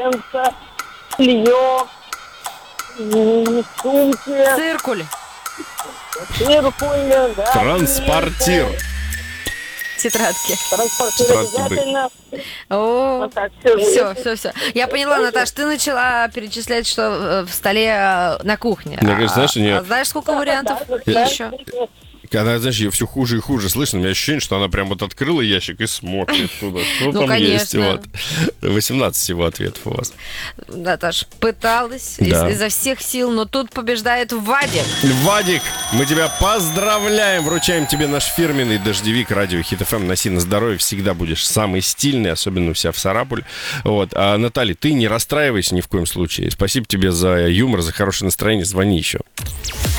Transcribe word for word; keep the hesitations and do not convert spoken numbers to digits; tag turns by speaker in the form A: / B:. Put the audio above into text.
A: полотенце, белье, м, сумки,
B: Циркуль.
A: циркуль, да.
C: Транспортир.
B: Тетрадки.
A: Транспортир
C: Тетрадки,
A: обязательно.
B: О,
A: Вот так, все,
B: все, все, все. Я поняла, Наташ, ты начала перечислять, что э, в столе э, на кухне.
C: Мне кажется, знаешь, у
B: А-
C: нее-
B: а знаешь, сколько вариантов
A: Да,
B: еще?
C: Когда, знаешь, ее все хуже и хуже слышно, у меня ощущение, что она прям вот открыла ящик и смотрит туда, что
B: Ну,
C: там есть.
B: конечно.
C: Вот. восемнадцать всего ответов у вас.
B: Наташ, пыталась
C: Да.
B: из- изо всех сил, но тут побеждает Вадик.
C: Вадик, мы тебя поздравляем, вручаем тебе наш фирменный дождевик радио Хит эф эм. Носи на здоровье, всегда будешь самый стильный, особенно у себя в Сарапуле. Вот. А, Наталья, ты не расстраивайся ни в коем случае. Спасибо тебе за юмор, за хорошее настроение. Звони еще.